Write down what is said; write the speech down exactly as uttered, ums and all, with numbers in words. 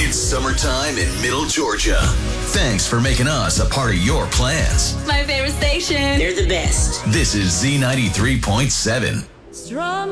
It's summertime in Middle Georgia. Thanks for making us a part of your plans. My favorite station. They're the best. This is Z ninety-three point seven. Strong.